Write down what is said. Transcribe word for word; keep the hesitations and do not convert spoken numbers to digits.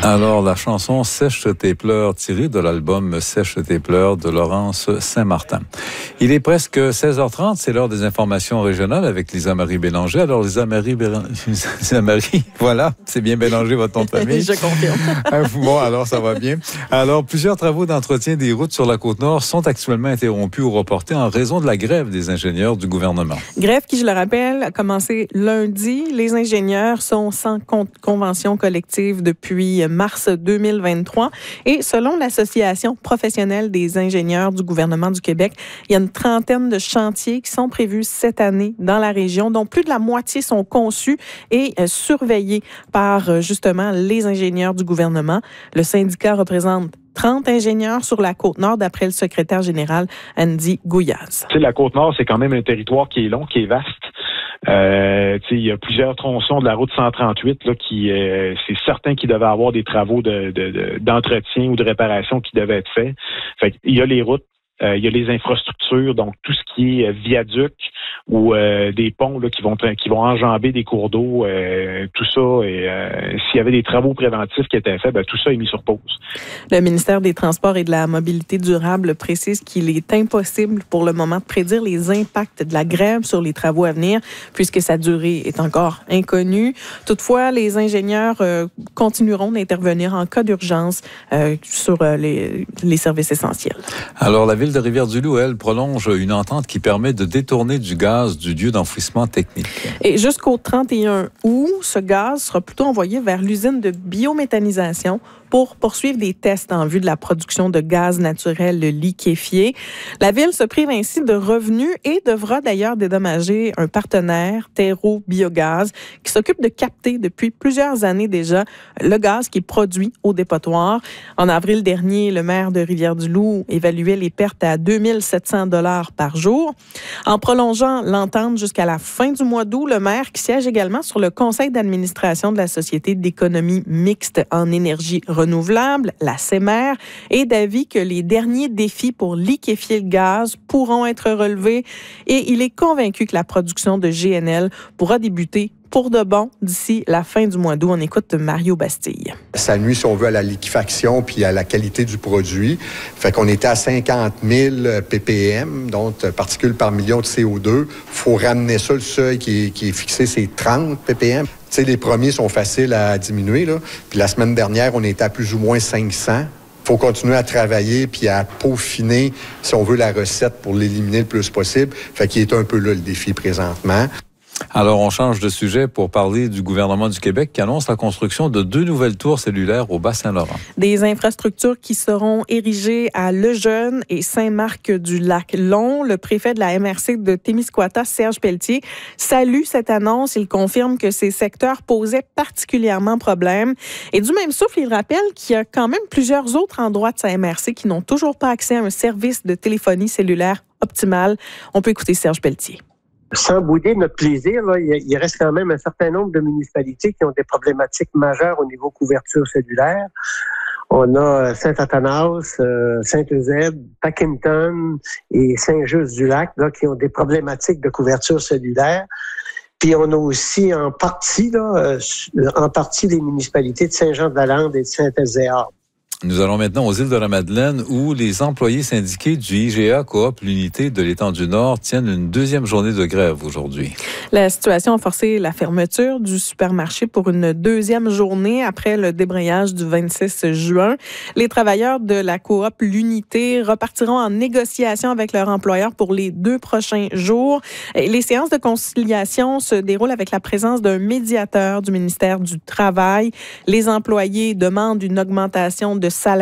Alors, la chanson « Sèche tes pleurs » tirée de l'album « Sèche tes pleurs » de Laurence Saint-Martin. Il est presque seize heures trente, c'est l'heure des informations régionales avec Lisa-Marie Bélanger. Alors, Lisa-Marie, Bélan... Lisa-Marie, voilà, c'est bien Bélanger votre nom de famille. Je confirme. Bon, alors, ça va bien. Alors, plusieurs travaux d'entretien des routes sur la Côte-Nord sont actuellement interrompus ou reportés en raison de la grève des ingénieurs du gouvernement. Grève qui, je le rappelle, a commencé lundi. Les ingénieurs sont sans con- convention collective depuis mars deux mille vingt-trois. Et selon l'Association professionnelle des ingénieurs du gouvernement du Québec, il y a une trentaine de chantiers qui sont prévus cette année dans la région, dont plus de la moitié sont conçus et euh, surveillés par euh, justement les ingénieurs du gouvernement. Le syndicat représente trente ingénieurs sur la Côte-Nord, d'après le secrétaire général Andy Gouillaz. Tu sais, la Côte-Nord, c'est quand même un territoire qui est long, qui est vaste. Euh, tu sais, il y a plusieurs tronçons de la route cent trente-huit là, qui, euh, c'est certain qu'il devait avoir des travaux de, de, de, d'entretien ou de réparation qui devaient être faits. Fait il y a les routes, euh, il y a les infrastructures, donc tout ce qui est viaduc ou euh, des ponts là, qui vont qui vont enjamber des cours d'eau, euh, tout ça. Et euh, s'il y avait des travaux préventifs qui étaient faits, ben, tout ça est mis sur pause. Le ministère des Transports et de la Mobilité durable précise qu'il est impossible pour le moment de prédire les impacts de la grève sur les travaux à venir, puisque sa durée est encore inconnue. Toutefois, les ingénieurs euh, continueront d'intervenir en cas d'urgence euh, sur euh, les, les services essentiels. Alors, la ville de Rivière-du-Loup, elle, prolonge une entente qui permet de détourner du gaz du lieu d'enfouissement technique. Et jusqu'au trente et un août, ce gaz sera plutôt envoyé vers l'usine de biométhanisation pour poursuivre des tests en vue de la production de gaz naturel liquéfié. La ville se prive ainsi de revenus et devra d'ailleurs dédommager un partenaire, Terreau Biogaz, qui s'occupe de capter depuis plusieurs années déjà le gaz qui est produit au dépotoir. En avril dernier, le maire de Rivière-du-Loup évaluait les pertes à deux mille sept cents dollars par jour. En prolongeant l'entente jusqu'à la fin du mois d'août, le maire, qui siège également sur le conseil d'administration de la Société d'économie mixte en énergie renouvelable, la C E M E R, est d'avis que les derniers défis pour liquéfier le gaz pourront être relevés et il est convaincu que la production de G N L pourra débuter pour de bon d'ici la fin du mois d'août. On écoute Mario Bastille. Ça nuit, si on veut, à la liquéfaction puis à la qualité du produit. Fait qu'on était à cinquante mille ppm, donc particules par million de C O deux. Faut ramener ça, le seuil qui est, qui est fixé, c'est trente ppm. Tu sais, les premiers sont faciles à diminuer, là. Puis la semaine dernière, on était à plus ou moins cinq cents. Faut continuer à travailler puis à peaufiner, si on veut, la recette pour l'éliminer le plus possible. Fait qu'il est un peu là le défi présentement. Alors, on change de sujet pour parler du gouvernement du Québec qui annonce la construction de deux nouvelles tours cellulaires au Bas-Saint-Laurent. Des infrastructures qui seront érigées à Lejeune et Saint-Marc-du-Lac-Long. Le préfet de la M R C de Témiscouata, Serge Pelletier, salue cette annonce. Il confirme que ces secteurs posaient particulièrement problème. Et du même souffle, il rappelle qu'il y a quand même plusieurs autres endroits de sa M R C qui n'ont toujours pas accès à un service de téléphonie cellulaire optimal. On peut écouter Serge Pelletier. Sans bouder notre plaisir, là, il reste quand même un certain nombre de municipalités qui ont des problématiques majeures au niveau couverture cellulaire. On a Saint-Athanas, euh, Saint-Eusèbe, Packenton et Saint-Just-du-Lac là, qui ont des problématiques de couverture cellulaire. Puis on a aussi en partie, là, euh, en partie les municipalités de Saint-Jean-de-la-Lande et de Saint-Eusèbe. Nous allons maintenant aux îles de la Madeleine où les employés syndiqués du I G A Coop, l'unité de l'étang du Nord, tiennent une deuxième journée de grève aujourd'hui. La situation a forcé la fermeture du supermarché pour une deuxième journée après le débrayage du vingt-six juin. Les travailleurs de la Coop, l'unité, repartiront en négociation avec leur employeur pour les deux prochains jours. Les séances de conciliation se déroulent avec la présence d'un médiateur du ministère du Travail. Les employés demandent une augmentation de salaire